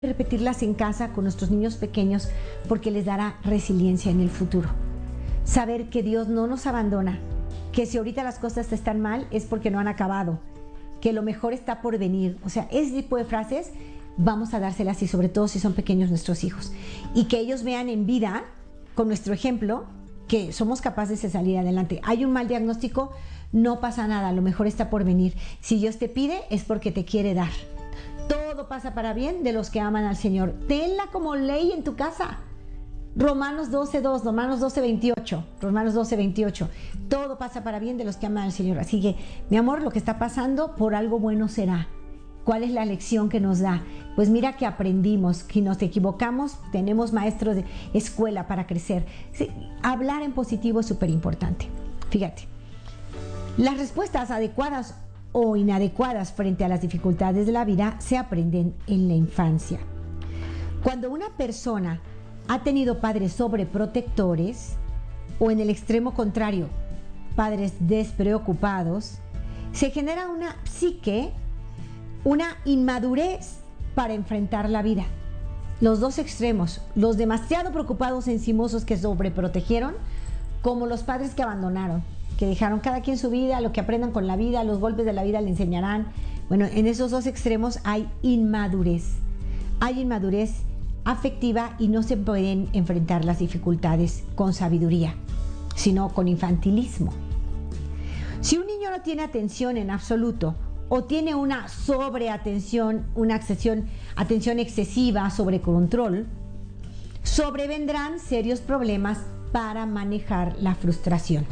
repetirlas en casa con nuestros niños pequeños porque les dará resiliencia en el futuro. Saber que Dios no nos abandona, que si ahorita las cosas están mal es porque no han acabado, que lo mejor está por venir. O sea, ese tipo de frases vamos a dárselas, y sobre todo si son pequeños nuestros hijos, y que ellos vean en vida, con nuestro ejemplo, que somos capaces de salir adelante. Hay un mal diagnóstico, no pasa nada, lo mejor está por venir. Si Dios te pide es porque te quiere dar. Todo pasa para bien de los que aman al Señor. Tenla como ley en tu casa. Romanos 12:2, Romanos 12:28, Romanos 12:28. Todo pasa para bien de los que aman al Señor. Así que, mi amor, lo que está pasando por algo bueno será. ¿Cuál es la lección que nos da? Pues mira que aprendimos, que nos equivocamos, tenemos maestros de escuela para crecer. Sí, hablar en positivo es súper importante. Fíjate, las respuestas adecuadas o inadecuadas frente a las dificultades de la vida se aprenden en la infancia. Cuando una persona ha tenido padres sobreprotectores, o en el extremo contrario, padres despreocupados, se genera una psique, una inmadurez para enfrentar la vida. Los dos extremos, los demasiado preocupados encimosos que sobreprotegieron, como los padres que abandonaron, que dejaron cada quien su vida, lo que aprendan con la vida, los golpes de la vida le enseñarán. Bueno, en esos dos extremos hay inmadurez. Hay inmadurez afectiva y no se pueden enfrentar las dificultades con sabiduría, sino con infantilismo. Si un niño no tiene atención en absoluto, o tiene una sobreatención, una atención excesiva, sobre control, sobrevendrán serios problemas para manejar la frustración.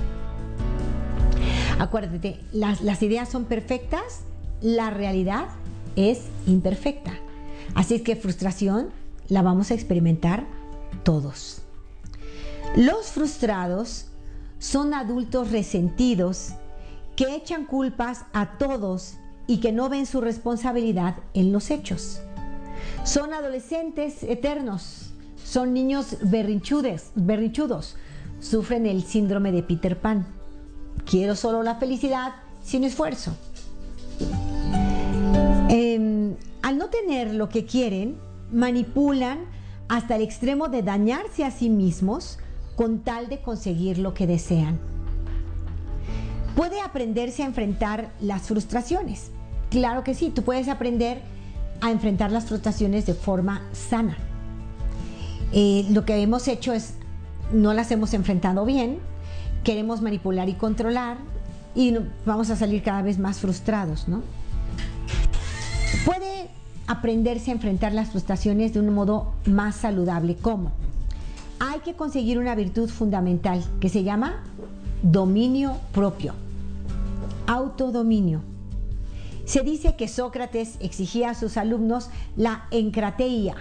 Acuérdate, las ideas son perfectas, la realidad es imperfecta. Así es que frustración la vamos a experimentar todos. Los frustrados son adultos resentidos que echan culpas a todos y que no ven su responsabilidad en los hechos. Son adolescentes eternos, son niños berrinchudos, sufren el síndrome de Peter Pan. Quiero solo la felicidad sin esfuerzo. Al no tener lo que quieren, manipulan hasta el extremo de dañarse a sí mismos con tal de conseguir lo que desean. Puede aprenderse a enfrentar las frustraciones. Claro que sí, tú puedes aprender a enfrentar las frustraciones de forma sana. Lo que hemos hecho es, no las hemos enfrentado bien, queremos manipular y controlar y vamos a salir cada vez más frustrados, ¿no? Puede aprenderse a enfrentar las frustraciones de un modo más saludable. ¿Cómo? Hay que conseguir una virtud fundamental que se llama dominio propio, autodominio. Se dice que Sócrates exigía a sus alumnos la encrateia,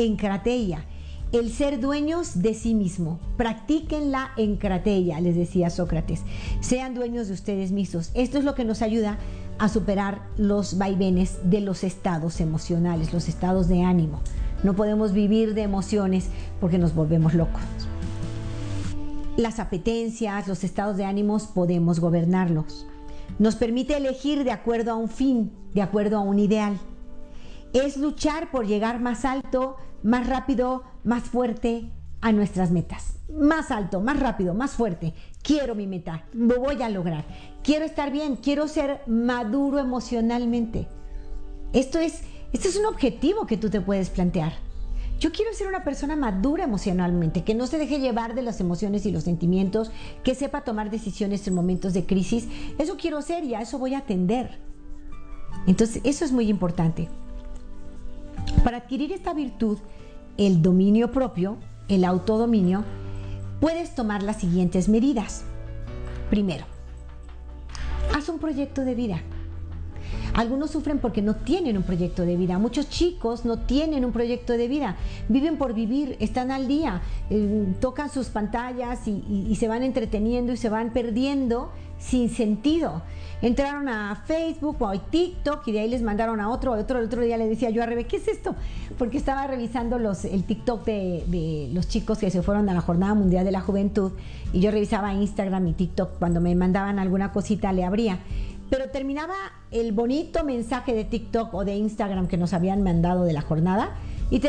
el ser dueños de sí mismo. Practiquen la encrateia, les decía Sócrates. Sean dueños de ustedes mismos. Esto es lo que nos ayuda a superar los vaivenes de los estados emocionales, los estados de ánimo. No podemos vivir de emociones porque nos volvemos locos. Las apetencias, los estados de ánimos, podemos gobernarlos. Nos permite elegir de acuerdo a un fin, de acuerdo a un ideal. Es luchar por llegar más alto, más rápido, más fuerte a nuestras metas. Más alto, más rápido, más fuerte. Quiero mi meta, lo voy a lograr. Quiero estar bien, quiero ser maduro emocionalmente. Esto es un objetivo que tú te puedes plantear. Yo quiero ser una persona madura emocionalmente, que no se deje llevar de las emociones y los sentimientos, que sepa tomar decisiones en momentos de crisis. Eso quiero ser y a eso voy a atender. Entonces, eso es muy importante. Para adquirir esta virtud, el dominio propio, el autodominio, puedes tomar las siguientes medidas. Primero, haz un proyecto de vida. Algunos sufren porque no tienen un proyecto de vida. Muchos chicos no tienen un proyecto de vida. Viven por vivir, están al día, tocan sus pantallas y se van entreteniendo y se van perdiendo sin sentido. Entraron a Facebook o a TikTok y de ahí les mandaron a otro. El otro día le decía yo a Rebe, ¿qué es esto? Porque estaba revisando el TikTok de los chicos que se fueron a la Jornada Mundial de la Juventud, y yo revisaba Instagram y TikTok. Cuando me mandaban alguna cosita le abría. Pero terminaba el bonito mensaje de TikTok o de Instagram que nos habían mandado de la jornada